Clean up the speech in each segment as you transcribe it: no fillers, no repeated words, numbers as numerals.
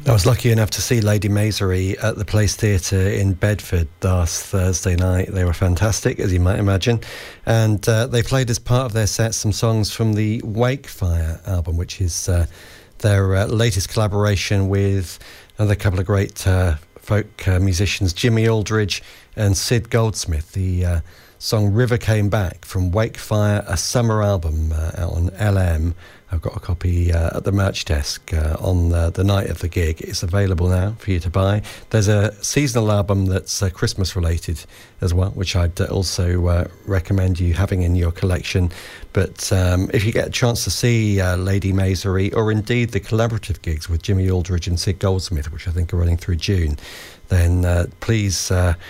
I was lucky enough to see Lady Masery at the Place Theatre in Bedford last Thursday night. They were fantastic, as you might imagine. And they played as part of their set some songs from the Wakefire album, which is their latest collaboration with another couple of great folk musicians, Jimmy Aldridge and Sid Goldsmith. The song River Came Back from Wakefire, a summer album out on LM. I've got a copy at the merch desk on the night of the gig. It's available now for you to buy. There's a seasonal album that's Christmas related as well, which I'd also recommend you having in your collection. But if you get a chance to see Lady Masery, or indeed the collaborative gigs with Jimmy Aldridge and Sid Goldsmith, which I think are running through June, then please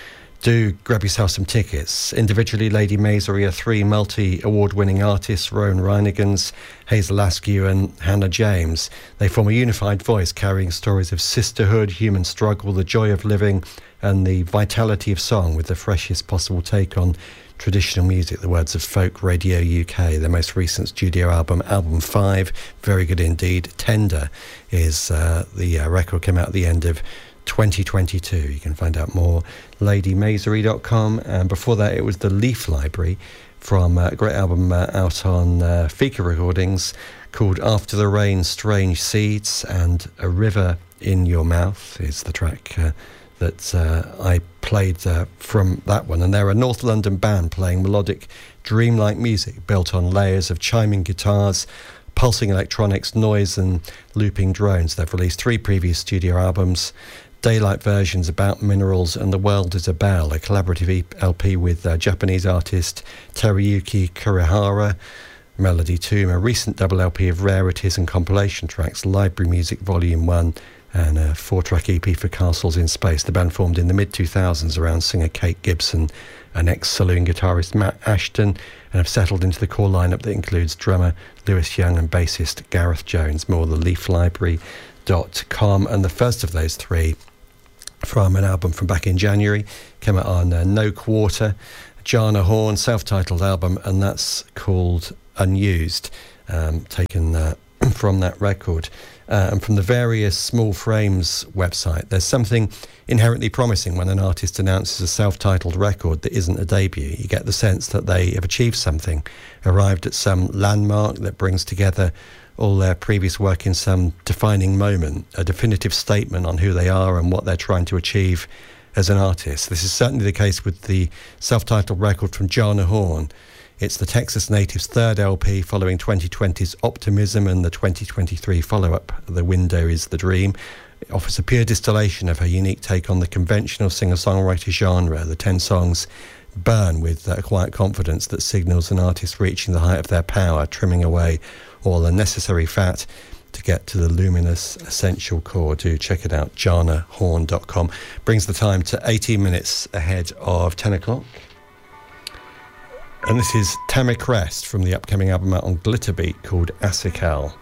do grab yourself some tickets. Individually, Lady Masery are three multi-award-winning artists: Rowan Reinigans, Hazel Askew and Hannah James. They form a unified voice carrying stories of sisterhood, human struggle, the joy of living and the vitality of song, with the freshest possible take on traditional music, the words of Folk Radio UK. Their most recent studio album, Album 5, very good indeed. Tender is the record, came out at the end of 2022. You can find out more ladymasery.com. And before that, it was the Leaf Library from a great album out on Fika Recordings called After the Rain, Strange Seeds, and A River in Your Mouth is the track that I played from that one. And they're a North London band playing melodic, dreamlike music built on layers of chiming guitars, pulsing electronics, noise and looping drones. They've released 3 previous studio albums: Daylight Versions, About Minerals and The World is a Bell, a collaborative LP with Japanese artist Teruyuki Kurihara, Melody Tomb, a recent double LP of rarities and compilation tracks, Library Music Volume 1, and a 4-track EP for Castles in Space. The band formed in the mid-2000s around singer Kate Gibson and ex-saloon guitarist Matt Ashton, and have settled into the core lineup that includes drummer Lewis Young and bassist Gareth Jones. More theleaflibrary.com. And the first of those 3 from an album from back in January came out on No Quarter, Jana Horn, self-titled album, and that's called Unused, taken from that record. And from the Various Small Frames website, there's something inherently promising when an artist announces a self-titled record that isn't a debut. You get the sense that they have achieved something, arrived at some landmark that brings together all their previous work in some defining moment, a definitive statement on who they are and what they're trying to achieve as an artist. This is certainly the case with the self-titled record from Jana Horn. It's the Texas native's 3rd LP following 2020's Optimism and the 2023 follow-up, The Window is the Dream. It offers a pure distillation of her unique take on the conventional singer-songwriter genre. The 10 songs burn with a quiet confidence that signals an artist reaching the height of their power, trimming away all unnecessary fat to get to the luminous essential core. Do check it out, janahorn.com. Brings the time to 18 minutes ahead of 10 o'clock. And this is Tamik Rest from the upcoming album out on Glitterbeat called Asikal.